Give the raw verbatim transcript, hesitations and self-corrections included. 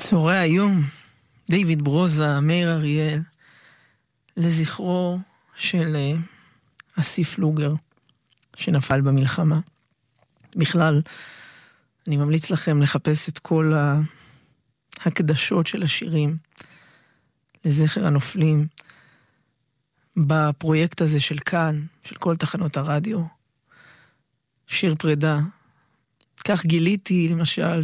צהרי היום, דיוויד ברוזה, מאיר אריאל, לזכרו של אסיף לוגר, שנפל במלחמה. בכלל, אני ממליץ לכם לחפש את כל ההקדשות של השירים לזכר הנופלים, בפרויקט הזה של כאן, של כל תחנות הרדיו. שיר פרידה. כך גיליתי, למשל,